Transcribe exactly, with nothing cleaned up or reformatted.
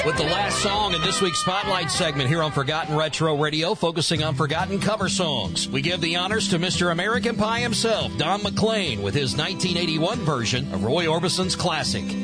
With the last song in this week's Spotlight segment here on Forgotten Retro Radio, focusing on forgotten cover songs. We give the honors to Mister American Pie himself, Don McLean, with his nineteen eighty-one version of Roy Orbison's classic,